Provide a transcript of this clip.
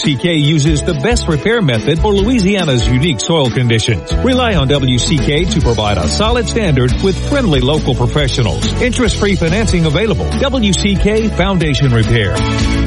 WCK uses the best repair method for Louisiana's unique soil conditions. Rely on WCK to provide a solid standard with friendly local professionals. Interest-free financing available. WCK Foundation Repair.